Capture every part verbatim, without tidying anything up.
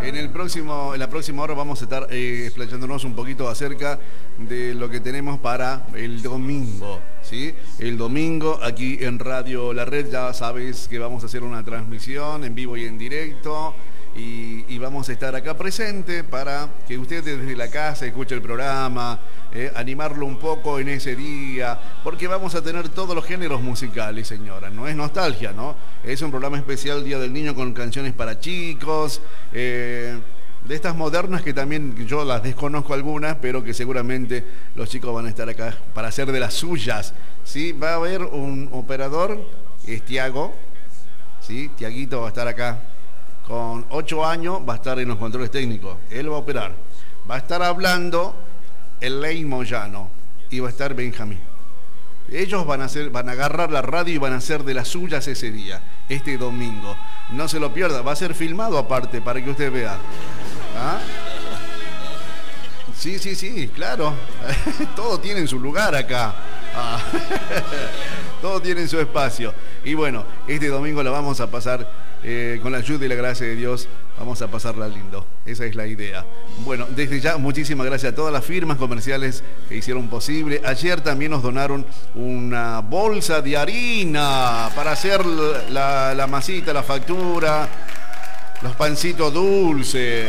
En el próximo, en la próxima hora vamos a estar eh, explayándonos un poquito acerca de lo que tenemos para el domingo, ¿sí? El domingo aquí en Radio La Red, ya sabes que vamos a hacer una transmisión en vivo y en directo. Y, y vamos a estar acá presente para que usted desde la casa escuche el programa, eh, animarlo un poco en ese día, porque vamos a tener todos los géneros musicales, señora. No es nostalgia, ¿no? Es un programa especial Día del Niño con canciones para chicos, eh, de estas modernas que también yo las desconozco algunas, pero que seguramente los chicos van a estar acá para hacer de las suyas, ¿sí? Va a haber un operador, es Tiago, ¿sí? Tiaguito va a estar acá. Con ocho años va a estar en los controles técnicos. Él va a operar. Va a estar hablando el Ley Moyano y va a estar Benjamín. Ellos van a, hacer, van a agarrar la radio y van a hacer de las suyas ese día, este domingo. No se lo pierda, va a ser filmado aparte para que usted vea. ¿Ah? Sí, sí, sí, claro. Todo tiene en su lugar acá. Ah. Todo tiene en su espacio. Y bueno, este domingo la vamos a pasar eh, con la ayuda y la gracia de Dios. Vamos a pasarla lindo. Esa es la idea. Bueno, desde ya, muchísimas gracias a todas las firmas comerciales que hicieron posible. Ayer también nos donaron una bolsa de harina para hacer la, la masita, la factura, los pancitos dulces.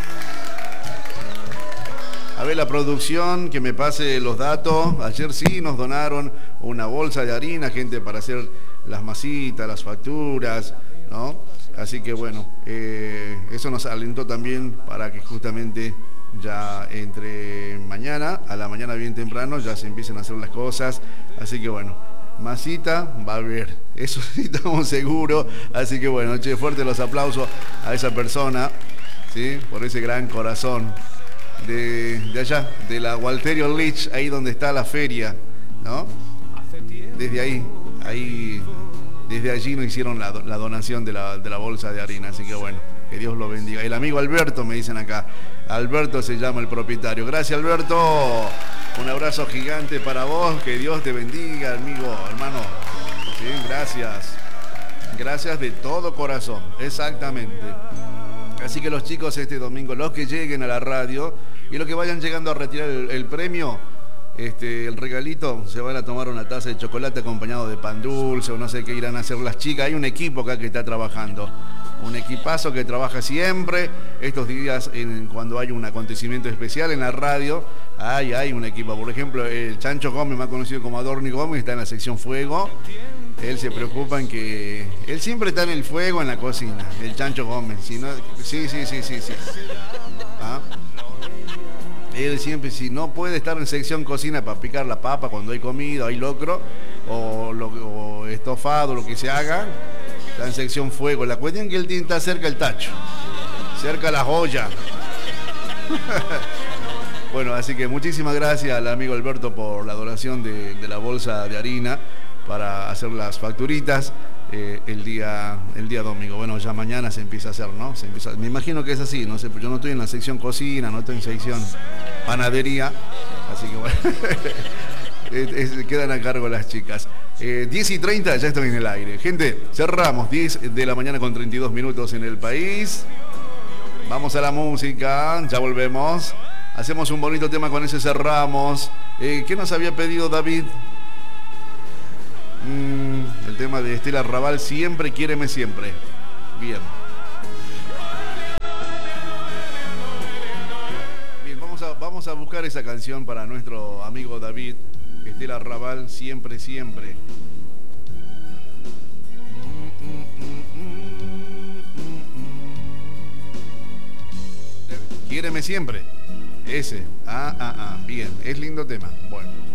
A ver la producción, que me pase los datos. Ayer sí nos donaron una bolsa de harina, gente, para hacer las masitas, las facturas, ¿no? Así que bueno, eh, eso nos alentó también para que justamente ya entre mañana, a la mañana bien temprano, ya se empiecen a hacer las cosas. Así que bueno, masita va a haber, eso sí estamos seguros. Así que bueno, che, fuerte los aplausos a esa persona, ¿sí? Por ese gran corazón. De, de allá, de la Walterio Lich, ahí donde está la feria, ¿no? Desde ahí, ahí, desde allí nos hicieron la, la donación de la, de la bolsa de harina, así que bueno, que Dios lo bendiga. El amigo Alberto, me dicen acá, Alberto se llama el propietario. Gracias, Alberto, un abrazo gigante para vos, que Dios te bendiga, amigo, hermano. Sí, gracias, gracias de todo corazón, exactamente. Así que los chicos este domingo, los que lleguen a la radio y los que vayan llegando a retirar el, el premio, este, el regalito, se van a tomar una taza de chocolate acompañado de pan dulce o no sé qué irán a hacer las chicas. Hay un equipo acá que está trabajando, un equipazo que trabaja siempre. Estos días, en, cuando hay un acontecimiento especial en la radio, hay, hay un equipo. Por ejemplo, el Chancho Gómez, más conocido como Adorni Gómez, está en la sección Fuego. Él se preocupa en que... Él siempre está en el fuego, en la cocina, el Chancho Gómez. Si no, sí, sí, sí, sí, sí. ¿Ah? Él siempre, si no puede estar en sección cocina para picar la papa cuando hay comida, hay locro, o, lo, o estofado, lo que se haga, está en sección fuego. La cuestión es que él tiene que estar cerca del tacho, cerca de la joya. Bueno, así que muchísimas gracias al amigo Alberto por la donación de, de la bolsa de harina para hacer las facturitas eh, el día el día domingo. Bueno, ya mañana se empieza a hacer, ¿no? Se empieza, me imagino que es así, no sé, yo no estoy en la sección cocina, no estoy en sección panadería, así que bueno, es, es, quedan a cargo las chicas. Eh, diez y treinta, ya estoy en el aire. Gente, cerramos, diez de la mañana con treinta y dos minutos en el país. Vamos a la música, ya volvemos. Hacemos un bonito tema, con ese cerramos. Eh, ¿Qué nos había pedido David? Mm, el tema de Estela Raval, Siempre, Quiéreme Siempre. Bien. Bien, vamos a, vamos a buscar esa canción para nuestro amigo David. Estela Raval, Siempre, Siempre. Quiéreme Siempre. Ese. Ah, ah, ah. Bien. Es lindo tema. Bueno.